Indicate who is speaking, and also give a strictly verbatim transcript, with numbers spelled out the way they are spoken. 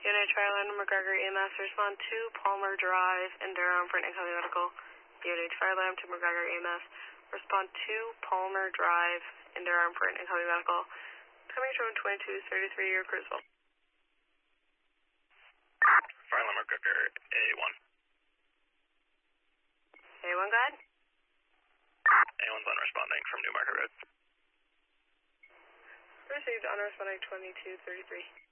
Speaker 1: Unit Fireline McGregor E M S, respond to Palmer Drive in Durham for an incoming medical. Unit Fireline to McGregor E M S, respond to Palmer Drive in Durham for an incoming medical. Coming from twenty-two thirty-three, your Cruiseville.
Speaker 2: Fireline McGregor A one.
Speaker 1: A one, go ahead.
Speaker 2: A one's unresponding from New Market Road.
Speaker 1: Received unresponding twenty-two thirty-three.